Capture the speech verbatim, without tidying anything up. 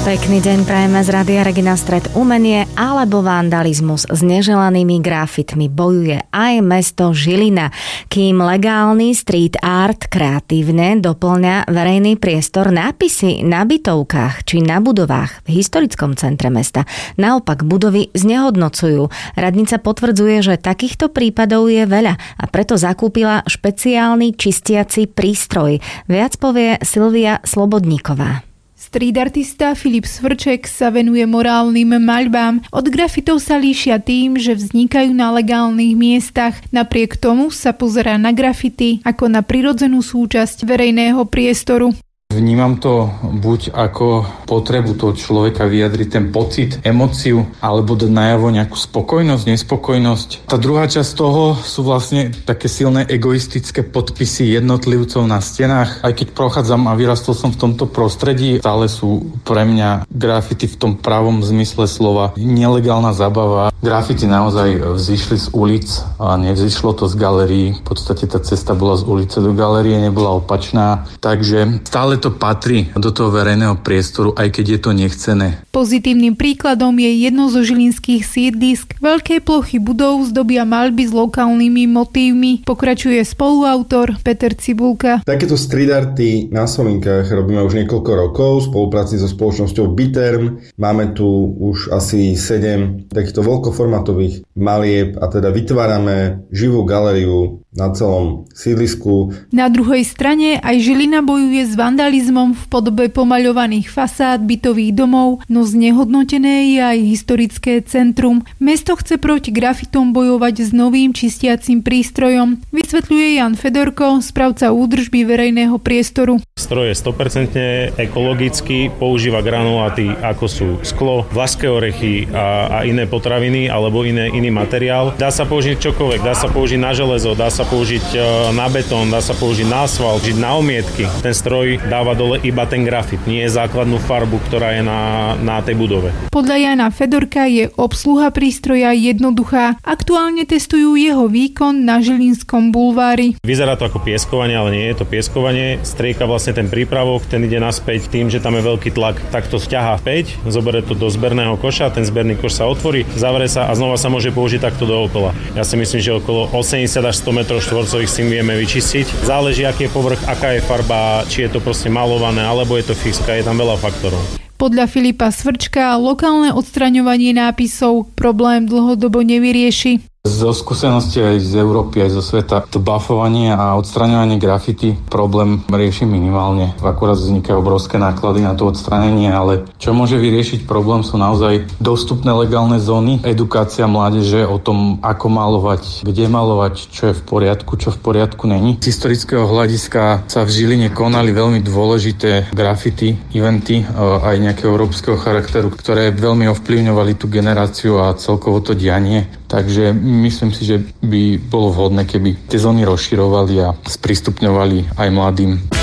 Pekný deň prajeme z Rádia Regina. Stred umenie alebo vandalizmus s neželanými grafitmi bojuje aj mesto Žilina, kým legálny street art kreatívne doplňa verejný priestor. Nápisy na bytovkách či na budovách v historickom centre mesta naopak budovy znehodnocujú. Radnica potvrdzuje, že takýchto prípadov je veľa a preto zakúpila špeciálny čistiaci prístroj. Viac povie Silvia Slobodníková. Street artista Filip Svrček sa venuje morálnym maľbám. Od grafitov sa líšia tým, že vznikajú na legálnych miestach. Napriek tomu sa pozerá na grafity ako na prirodzenú súčasť verejného priestoru. Vnímam to buď ako potrebu toho človeka vyjadriť ten pocit, emóciu, alebo dať najavo nejakú spokojnosť, nespokojnosť. Tá druhá časť toho sú vlastne také silné egoistické podpisy jednotlivcov na stenách. Aj keď prochádzam a vyrastol som v tomto prostredí, stále sú pre mňa grafity v tom pravom zmysle slova nelegálna zábava. Grafity naozaj vzišli z ulic a nevzýšlo to z galérií. V podstate tá cesta bola z ulice do galérie, nebola opačná. Takže stále to patrí do toho verejného priestoru, aj keď je to nechcené. Pozitívnym príkladom je jedno zo žilinských sídlisk. Veľké plochy budov zdobia maľby s lokálnymi motívmi. Pokračuje spoluautor Peter Cibulka. Takéto street arty na Solinkách robíme už niekoľko rokov v spolupráci so spoločnosťou Biterm. Máme tu už asi sedem takýchto veľkoformátových malieb a teda vytvárame živú galériu na celom sídlisku. Na druhej strane aj Žilina bojuje s vandalizmom v podobe pomaľovaných fasád bytových domov, no znehodnotené je aj historické centrum. Mesto chce proti grafitom bojovať s novým čistiacim prístrojom, vysvetľuje Jan Fedorko, správca údržby verejného priestoru. Stroj je sto percent ekologický, používa granuláty ako sú sklo, vlašské orechy a, a iné potraviny alebo iné, iný materiál. Dá sa použiť čokoľvek, dá sa použiť na železo, dá sa použiť na betón, dá sa použiť na asfalt, žiť na omietky. Ten stroj dáva dole iba ten grafit, nie je základnú farbu, ktorá je na, na tej budove. Podľa Jana Fedorka je obsluha prístroja jednoduchá. Aktuálne testujú jeho výkon na Žilinskom bulvári. Vyzerá to ako pieskovanie, ale nie je to pieskovanie. Strieka vlastne ten prípravok, ten ide naspäť tým, že tam je veľký tlak, tak to vťahá späť, zoberie to do zberného koša, ten zberný koš sa otvorí, zavrie sa a znova sa môže použiť takto dookola. Ja si myslím, že okolo osemdesiat až sto metrov štvorcových si vieme vyčistiť. Záleží, aký je povrch, aká je farba, či je to proste malované, alebo je to fixka, je tam veľa faktorov. Podľa Filipa Svrčka lokálne odstraňovanie nápisov problém dlhodobo nevyrieši. Zo skúsenosti aj z Európy, aj zo sveta, to buffovanie a odstraňovanie grafity problém rieši minimálne. Akurát vznikajú obrovské náklady na to odstranenie, ale čo môže vyriešiť problém sú naozaj dostupné legálne zóny, edukácia mládeže o tom, ako malovať, kde malovať, čo je v poriadku, čo v poriadku není. Z historického hľadiska sa v Žiline konali veľmi dôležité grafity, eventy, aj nejakého európskeho charakteru, ktoré veľmi ovplyvňovali tú generáciu a celkovo to dianie. Takže myslím si, že by bolo vhodné, keby tie zóny rozširovali a sprístupňovali aj mladým.